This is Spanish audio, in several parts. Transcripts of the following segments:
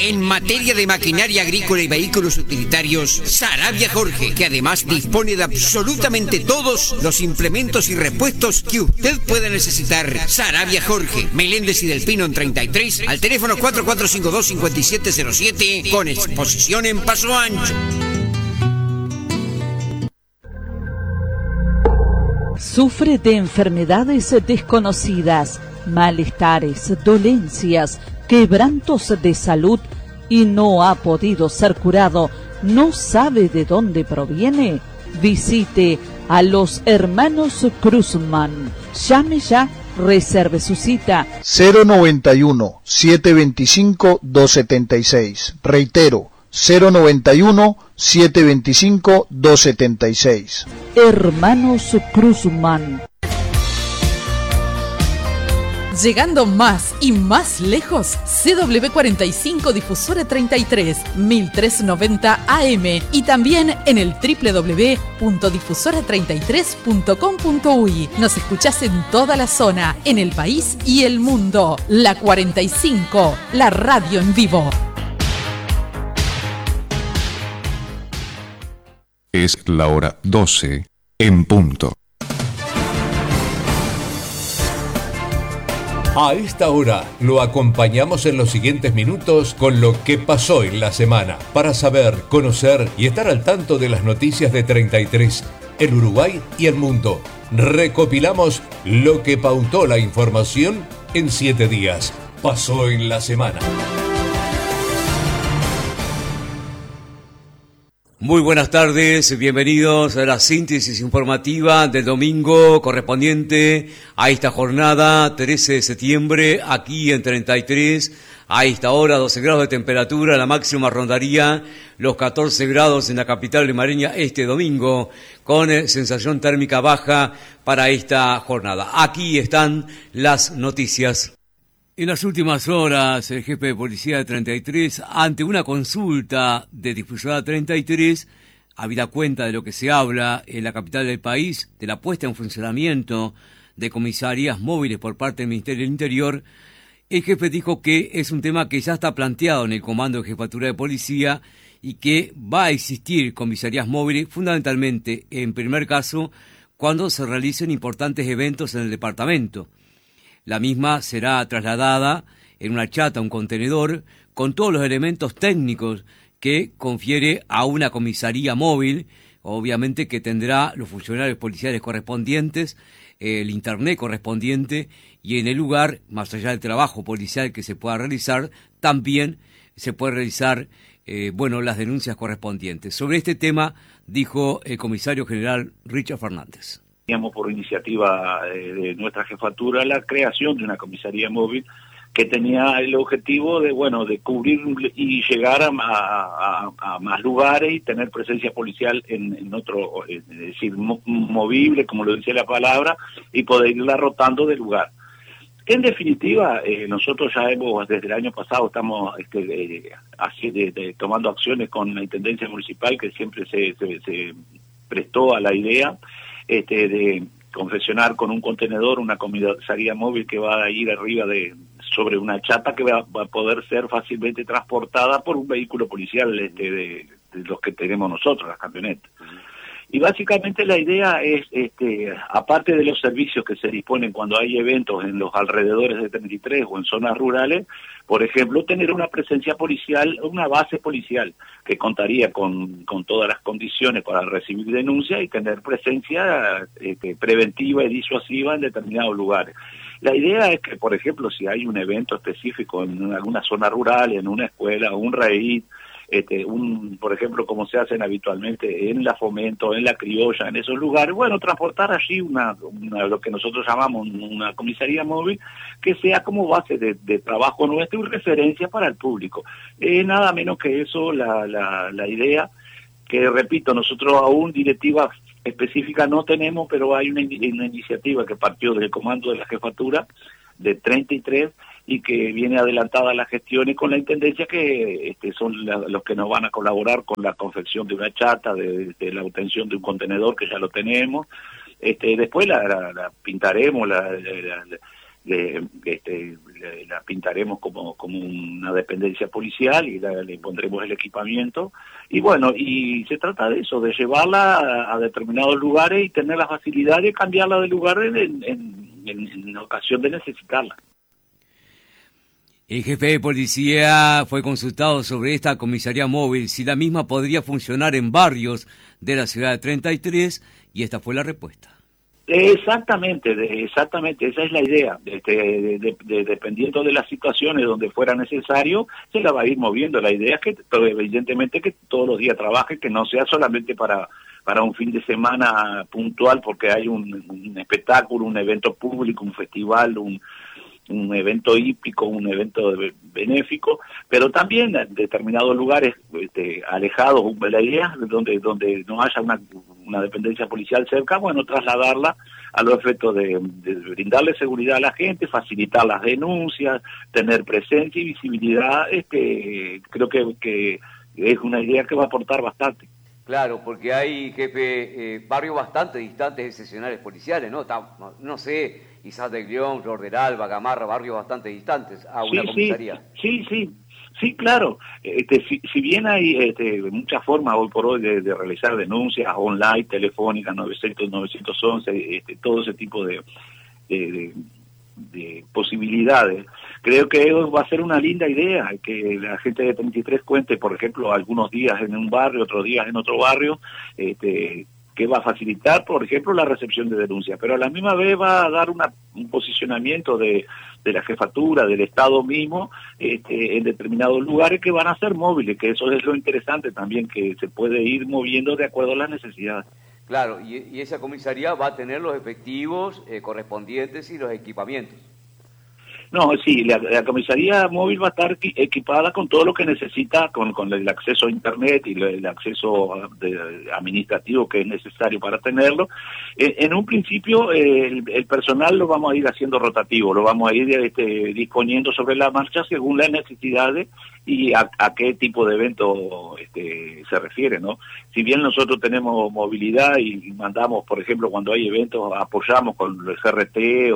En materia de maquinaria agrícola y vehículos utilitarios, Sarabia Jorge, que además dispone de absolutamente todos los implementos y repuestos que usted pueda necesitar. Sarabia Jorge, Meléndez y Del Pino en 33, al teléfono 4452-5707, con exposición en Paso Ancho. Sufre de enfermedades desconocidas, malestares, dolencias, quebrantos de salud y no ha podido ser curado, ¿no sabe de dónde proviene? Visite a los hermanos Cruzman. Llame ya, reserve su cita. 091-725-276. Reitero, 091-725-276. Hermanos Cruzman. Llegando más y más lejos, CW45 Difusora 33, 1390 AM y también en el www.difusora33.com.uy. Nos escuchás en toda la zona, en el país y el mundo. La 45, la radio en vivo. Es la hora 12 en punto. A esta hora lo acompañamos en los siguientes minutos con lo que pasó en la semana, para saber, conocer y estar al tanto de las noticias de 33, el Uruguay y el mundo. Recopilamos lo que pautó la información en 7 días. Pasó en la semana. Muy buenas tardes, bienvenidos a la síntesis informativa del domingo correspondiente a esta jornada, 13 de septiembre, aquí en 33, a esta hora 12 grados de temperatura, la máxima rondaría los 14 grados en la capital limareña este domingo, con sensación térmica baja para esta jornada. Aquí están las noticias. En las últimas horas, el jefe de policía de 33, ante una consulta de Difusora 33, habida cuenta de lo que se habla en la capital del país, de la puesta en funcionamiento de comisarías móviles por parte del Ministerio del Interior, el jefe dijo que es un tema que ya está planteado en el Comando de Jefatura de Policía y que va a existir comisarías móviles, fundamentalmente, en primer caso, cuando se realicen importantes eventos en el departamento. La misma será trasladada en una chata, un contenedor, con todos los elementos técnicos que confiere a una comisaría móvil, obviamente que tendrá los funcionarios policiales correspondientes, el internet correspondiente, y en el lugar, más allá del trabajo policial que se pueda realizar, también se puede realizar las denuncias correspondientes. Sobre este tema dijo el comisario general Richard Fernández. Por iniciativa de nuestra jefatura la creación de una comisaría móvil que tenía el objetivo de cubrir y llegar a más lugares y tener presencia policial en otro, es decir, movible, como lo dice la palabra, y poder irla rotando de lugar. En definitiva, nosotros ya desde el año pasado estamos tomando acciones con la Intendencia Municipal, que siempre se prestó a la idea de confeccionar con un contenedor una comisaría móvil que va a ir arriba sobre una chata que va a poder ser fácilmente transportada por un vehículo policial de los que tenemos nosotros, las camionetas. Y básicamente la idea es, aparte de los servicios que se disponen cuando hay eventos en los alrededores de 33 o en zonas rurales, por ejemplo, tener una presencia policial, una base policial que contaría con todas las condiciones para recibir denuncias y tener presencia preventiva y disuasiva en determinados lugares. La idea es que, por ejemplo, si hay un evento específico en alguna zona rural, en una escuela, un REIT, por ejemplo, como se hacen habitualmente en la Fomento, en la Criolla, en esos lugares, transportar allí lo que nosotros llamamos una comisaría móvil, que sea como base de trabajo nuestro y referencia para el público. Nada menos que eso la idea, que repito, nosotros aún directiva específica no tenemos, pero hay una iniciativa que partió del comando de la jefatura de 33 y que viene adelantada las gestiones con la Intendencia, que son los que nos van a colaborar con la confección de una chata, de la obtención de un contenedor que ya lo tenemos. Después la pintaremos, la pintaremos como una dependencia policial y le pondremos el equipamiento. Y bueno, y se trata de eso, de llevarla a determinados lugares y tener la facilidad de cambiarla de lugar en ocasión de necesitarla. El jefe de policía fue consultado sobre esta comisaría móvil, si la misma podría funcionar en barrios de la ciudad de 33, y esta fue la respuesta. Exactamente, esa es la idea. Dependiendo de las situaciones donde fuera necesario, se la va a ir moviendo. La idea es que, evidentemente, que todos los días trabaje, que no sea solamente para un fin de semana puntual, porque hay un espectáculo, un evento público, un festival, un evento hípico, un evento benéfico, pero también en determinados lugares alejados. La idea es donde no haya una dependencia policial cerca, bueno, trasladarla a los efectos de brindarle seguridad a la gente, facilitar las denuncias, tener presencia y visibilidad. Creo que es una idea que va a aportar bastante. Claro, porque hay, jefe, barrios bastante distantes de seccionales policiales, ¿no? No sé, Izal del León, Flor del Alba, Gamarra, barrios bastante distantes a una comisaría. Sí, claro. Si bien hay muchas formas hoy por hoy de realizar denuncias online, telefónicas, 900, 911, todo ese tipo de posibilidades, creo que va a ser una linda idea que la gente de 33 cuente, por ejemplo, algunos días en un barrio, otros días en otro barrio, que va a facilitar, por ejemplo, la recepción de denuncias, pero a la misma vez va a dar un posicionamiento de la jefatura, del Estado mismo, en determinados lugares que van a ser móviles, que eso es lo interesante también, que se puede ir moviendo de acuerdo a las necesidades. Claro, y esa comisaría va a tener los efectivos correspondientes y los equipamientos. No, sí, la comisaría móvil va a estar equipada con todo lo que necesita, con el acceso a Internet y el acceso administrativo que es necesario para tenerlo. En un principio, el personal lo vamos a ir haciendo rotativo, lo vamos a ir disponiendo sobre la marcha según las necesidades y a qué tipo de evento se refiere, ¿no? Si bien nosotros tenemos movilidad y mandamos, por ejemplo, cuando hay eventos, apoyamos con el CRT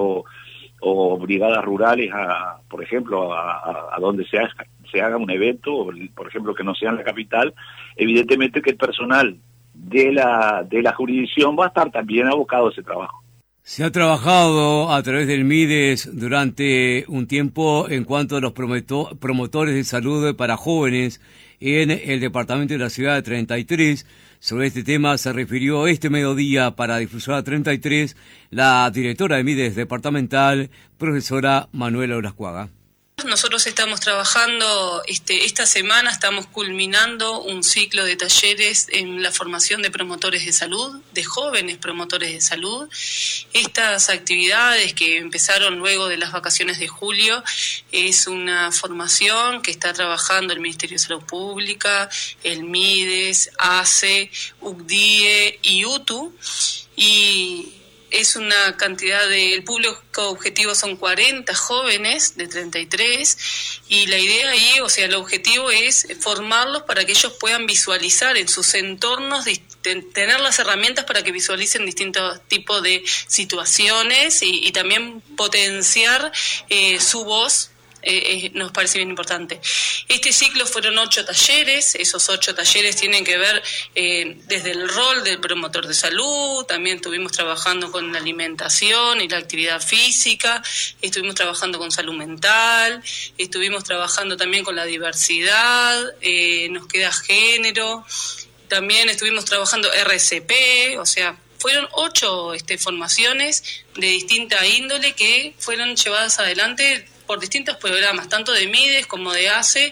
o brigadas rurales, por ejemplo, a donde se haga un evento, por ejemplo, que no sea en la capital, evidentemente que el personal de la jurisdicción va a estar también abocado a ese trabajo. Se ha trabajado a través del MIDES durante un tiempo en cuanto a los promotores de salud para jóvenes en el departamento de la ciudad de 33. Sobre este tema se refirió este mediodía para Difusora 33 la directora de MIDES departamental, profesora Manuela Olascuaga. Nosotros estamos trabajando, esta semana estamos culminando un ciclo de talleres en la formación de promotores de salud, de jóvenes promotores de salud. Estas actividades que empezaron luego de las vacaciones de julio es una formación que está trabajando el Ministerio de Salud Pública, el MIDES, ACE, UCDIE y UTU, y es una cantidad el público objetivo son 40 jóvenes de 33 y la idea ahí, el objetivo es formarlos para que ellos puedan visualizar en sus entornos, tener las herramientas para que visualicen distintos tipos de situaciones y también potenciar su voz. Nos parece bien importante. Este ciclo fueron 8 talleres, esos 8 talleres tienen que ver desde el rol del promotor de salud, también estuvimos trabajando con la alimentación y la actividad física, estuvimos trabajando con salud mental, estuvimos trabajando también con la diversidad, nos queda género, también estuvimos trabajando RCP, fueron 8 formaciones de distinta índole que fueron llevadas adelante por distintos programas, tanto de MIDES como de ACE,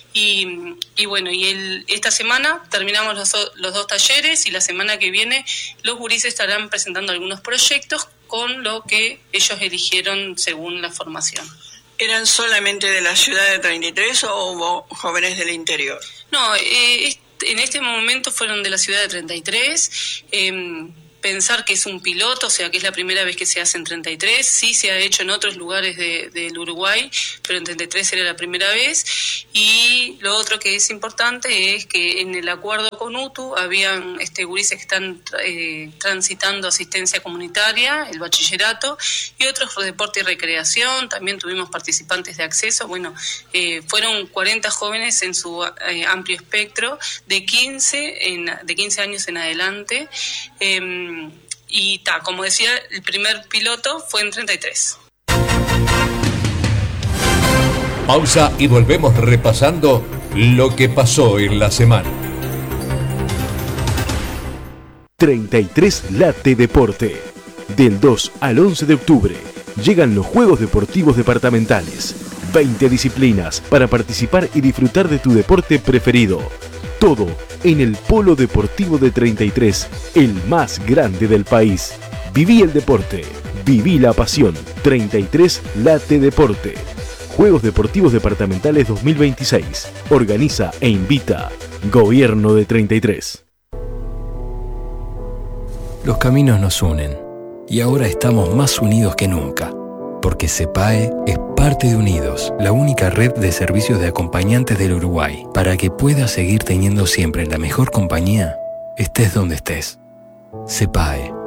esta semana terminamos los 2 talleres y la semana que viene los gurises estarán presentando algunos proyectos con lo que ellos eligieron según la formación. ¿Eran solamente de la ciudad de 33 o hubo jóvenes del interior? No, en este momento fueron de la ciudad de 33, pensar que es un piloto, o sea, que es la primera vez que se hace en 33, sí se ha hecho en otros lugares del Uruguay, pero en 33 era la primera vez. Y lo otro que es importante es que en el acuerdo con UTU habían gurises que están transitando asistencia comunitaria, el bachillerato, y otros por deporte y recreación. También tuvimos participantes de acceso. Bueno, fueron 40 jóvenes en su amplio espectro, de 15 años en adelante. Y como decía, el primer piloto fue en 33. Pausa y volvemos repasando lo que pasó en la semana. 33 Late Deporte. Del 2 al 11 de octubre llegan los Juegos Deportivos Departamentales. 20 disciplinas para participar y disfrutar de tu deporte preferido. Todo en el Polo Deportivo de 33, el más grande del país. Viví el deporte, viví la pasión. 33 Late Deporte. Juegos Deportivos Departamentales 2026. Organiza e invita Gobierno de 33. Los caminos nos unen y ahora estamos más unidos que nunca, porque CEPAE es parte de Unidos, la única red de servicios de acompañantes del Uruguay, para que puedas seguir teniendo siempre la mejor compañía, estés donde estés. CEPAE.